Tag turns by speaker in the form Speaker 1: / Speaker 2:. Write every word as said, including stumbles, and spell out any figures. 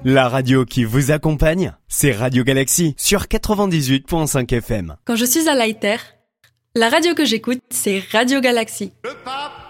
Speaker 1: La radio qui vous accompagne, c'est Radio Galaxy sur quatre-vingt-dix-huit virgule cinq F M.
Speaker 2: Quand je suis à Leiter, la radio que j'écoute, c'est Radio Galaxy.
Speaker 3: Le pape